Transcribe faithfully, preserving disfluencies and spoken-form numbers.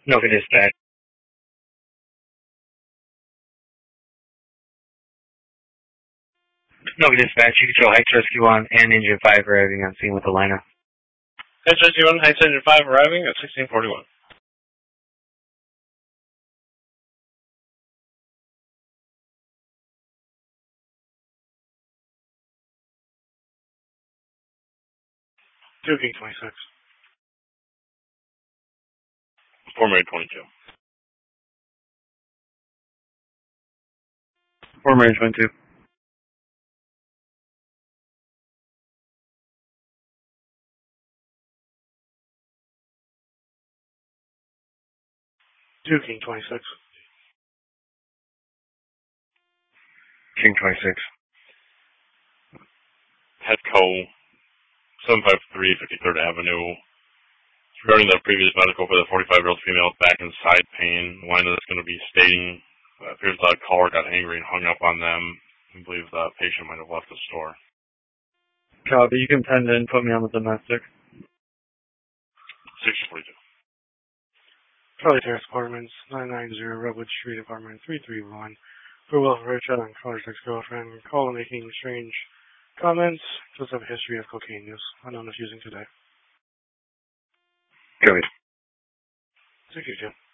No, for dispatch. No, for dispatch. You control Heights Rescue one and Engine five arriving on scene with the liner. Heights Rescue one, Heights Engine five arriving at sixteen forty-one. two King twenty-six. four Mary twenty-two. four Mary twenty-two. two King twenty-six. King twenty-six. Headco seven five three fifty-third Avenue. Regarding the previous medical for the forty-five-year-old female with back and side pain, the line that's going to be stating uh, appears the caller got angry and hung up on them. I believe the patient might have left the store. Copy. You can pen in and put me on the domestic. six forty-two. Charlie Terrace Apartments, nine ninety Redwood Street, Apartment three three one. For Will Richard and caller's ex-girlfriend. Caller making strange comments. Does have a history of cocaine use. Unknown if using today. Good. Thank you, Jim.